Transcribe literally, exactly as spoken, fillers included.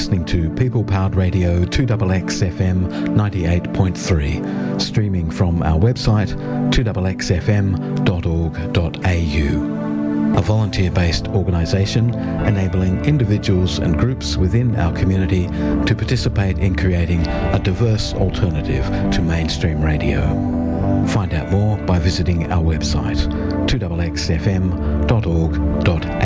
listening to People Powered Radio two X X F M ninety-eight point three, streaming from our website two x x f m dot org dot a u. A volunteer-based organisation enabling individuals and groups within our community to participate in creating a diverse alternative to mainstream radio. Find out more by visiting our website two x x f m dot org dot a u.